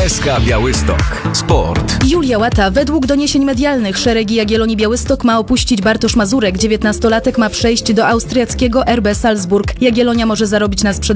SK Białystok. Sport. Julia Łata. Według doniesień medialnych szeregi Jagiellonii Białystok ma opuścić Bartosz Mazurek. 19-latek ma przejść do austriackiego RB Salzburg. Jagiellonia może zarobić na sprzedaży